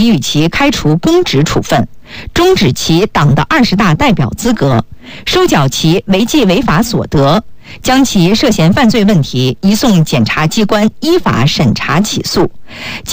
给予其开除公职处分，终止其党的20大代表资格，收缴其违纪违法所得，将其涉嫌犯罪问题移送检察机关依法审查起诉。